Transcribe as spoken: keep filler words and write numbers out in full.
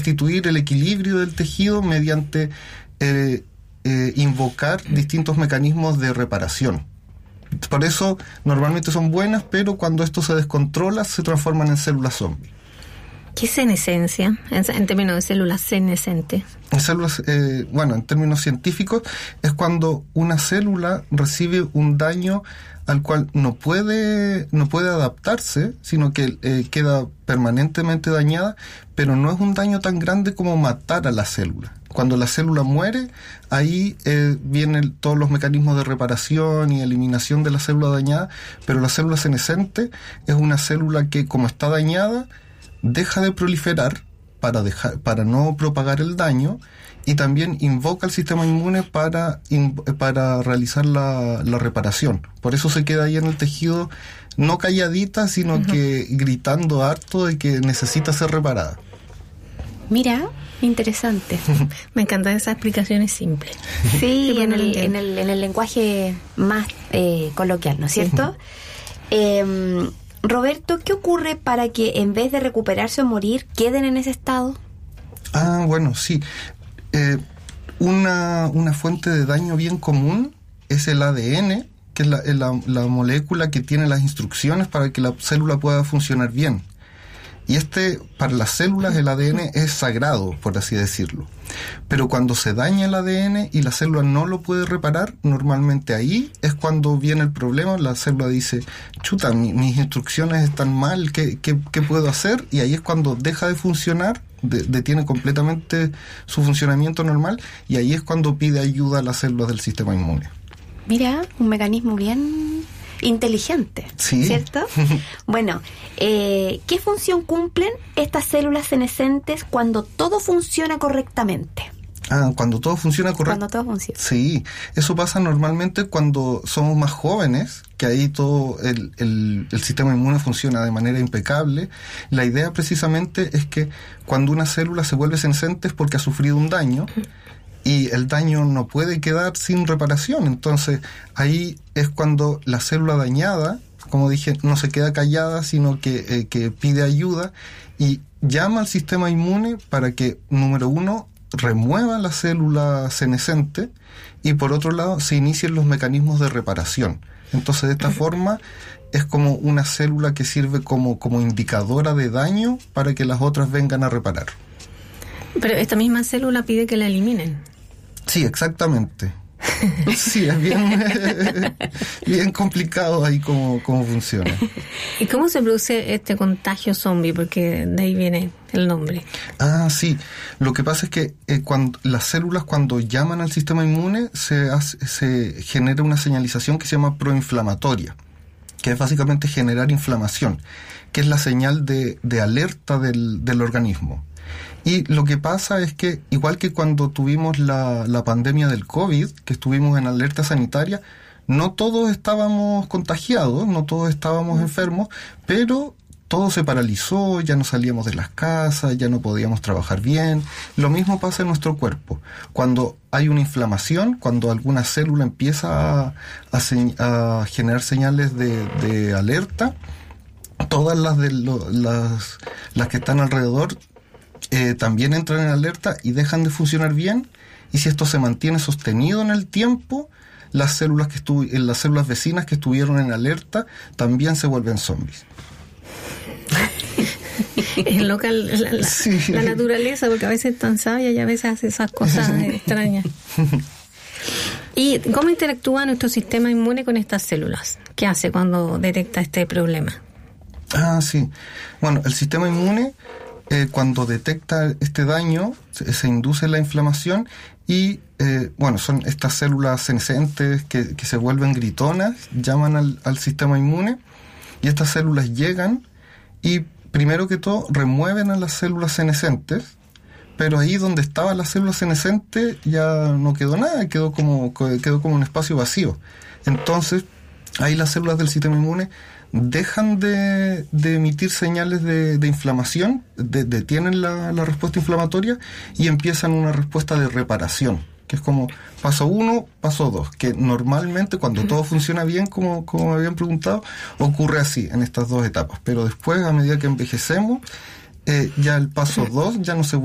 restituir el equilibrio del tejido mediante eh, eh, invocar distintos mecanismos de reparación. Por eso normalmente son buenas, pero cuando esto se descontrola se transforman en células zombies. ¿Qué es senescencia en, en términos de células senescentes? En células, eh, bueno, en términos científicos, es cuando una célula recibe un daño al cual no puede no puede adaptarse, sino que eh, queda permanentemente dañada, pero no es un daño tan grande como matar a la célula. Cuando la célula muere, ahí eh, vienen todos los mecanismos de reparación y eliminación de la célula dañada, pero la célula senescente es una célula que, como está dañada, deja de proliferar para dejar, para no propagar el daño, y también invoca el sistema inmune para, in, para realizar la, la reparación. Por eso se queda ahí en el tejido, no calladita, sino uh-huh. que gritando harto de que necesita ser reparada. Mira, interesante. Me encantan esas explicaciones simples. Sí, en el, en, el, en el lenguaje más eh, coloquial, ¿no es cierto? Uh-huh. Eh, Roberto, ¿qué ocurre para que en vez de recuperarse o morir, queden en ese estado? Ah, bueno, sí. Eh, una, una fuente de daño bien común es el A D N, que es la, la, la molécula que tiene las instrucciones para que la célula pueda funcionar bien. Y este, para las células, el A D N es sagrado, por así decirlo. Pero cuando se daña el A D N y la célula no lo puede reparar, normalmente ahí es cuando viene el problema. La célula dice, chuta, mi, mis instrucciones están mal, ¿qué, qué, qué puedo hacer? Y ahí es cuando deja de funcionar, de, detiene completamente su funcionamiento normal, y ahí es cuando pide ayuda a las células del sistema inmune. Mira, un mecanismo bien inteligente, sí. ¿Cierto? Bueno, eh, ¿qué función cumplen estas células senescentes cuando todo funciona correctamente? Ah, cuando todo funciona correctamente. Cuando todo funciona. Sí, eso pasa normalmente cuando somos más jóvenes, que ahí todo el, el, el sistema inmune funciona de manera impecable. La idea precisamente es que cuando una célula se vuelve senescente es porque ha sufrido un daño, y el daño no puede quedar sin reparación. Entonces, ahí es cuando la célula dañada, como dije, no se queda callada, sino que, eh, que pide ayuda y llama al sistema inmune para que, número uno, remueva la célula senescente, y por otro lado, se inicien los mecanismos de reparación. Entonces, de esta forma, es como una célula que sirve como, como indicadora de daño para que las otras vengan a reparar. Pero esta misma célula pide que la eliminen. Sí, exactamente. Sí, es bien, bien complicado ahí cómo, cómo funciona. ¿Y cómo se produce este contagio zombie? Porque de ahí viene el nombre. Ah, sí. Lo que pasa es que eh, cuando las células, cuando llaman al sistema inmune, se, hace, se genera una señalización que se llama proinflamatoria, que es básicamente generar inflamación, que es la señal de, de alerta del, del organismo. Y lo que pasa es que, igual que cuando tuvimos la, la pandemia del COVID, que estuvimos en alerta sanitaria, no todos estábamos contagiados, no todos estábamos enfermos, pero todo se paralizó, ya no salíamos de las casas, ya no podíamos trabajar bien. Lo mismo pasa en nuestro cuerpo. Cuando hay una inflamación, cuando alguna célula empieza a, a, se, a generar señales de, de alerta, todas las, de lo, las, las que están alrededor Eh, también entran en alerta y dejan de funcionar bien, y si esto se mantiene sostenido en el tiempo, las células que estu- las células vecinas que estuvieron en alerta también se vuelven zombies. Es loca la, la, sí. la naturaleza, porque a veces es tan sabia y a veces hace esas cosas extrañas. ¿Y cómo interactúa nuestro sistema inmune con estas células? ¿Qué hace cuando detecta este problema? Ah, sí. Bueno, el sistema inmune, Eh, cuando detecta este daño, se, se induce la inflamación y, eh, bueno, son estas células senescentes que, que se vuelven gritonas, llaman al, al sistema inmune, y estas células llegan y, primero que todo, remueven a las células senescentes, pero ahí donde estaba la célula senescente ya no quedó nada, quedó como, quedó como un espacio vacío. Entonces, ahí las células del sistema inmune dejan de, de emitir señales de, de inflamación, de, detienen la, la respuesta inflamatoria y empiezan una respuesta de reparación, que es como paso uno, paso dos, que normalmente cuando todo funciona bien, como, como me habían preguntado, ocurre así, en estas dos etapas, pero después, a medida que envejecemos, eh, ya el paso dos ya no se